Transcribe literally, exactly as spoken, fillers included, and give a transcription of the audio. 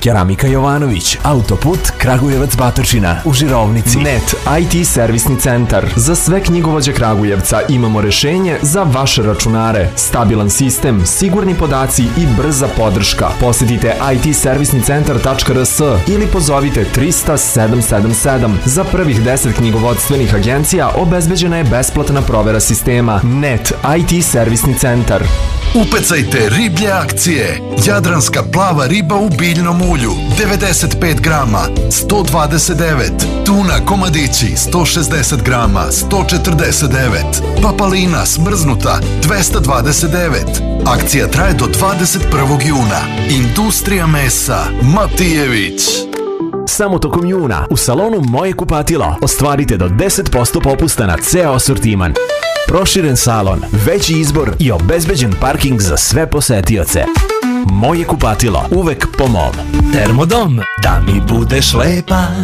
Keramika Jovanović, Autoput Kragujevac Batočina u Žirovnici. Net I T servisni centar. Za sve knjigovođe Kragujevca imamo rešenje za vaše računare. Stabilan sistem, sigurni podaci i brza podrška. Posjetite i t servisni centar tačka r s ili pozovite trista sedam sedam sedam. Za prvih deset knjigovodstvenih agencija obezbeđena je besplatna provera sistema. Net I T servisni centar. Upecajte riblje akcije. Jadranska plava riba u biljnom ulju devedeset pet grama sto dvadeset devet. Tuna komadići sto šezdeset grama sto četrdeset devet. Papalina smrznuta dvesta dvadeset devet. Akcija traje do dvadeset prvog juna. Industrija mesa Matijević. Samo tokom juna u salonu Moje kupatilo ostvarite do deset posto popusta na ceo asortiman. Proširen salon, veći izbor i obezbeđen parking za sve posetioce. Moje kupatilo, uvek po mom. Termodom, da mi budeš lepa,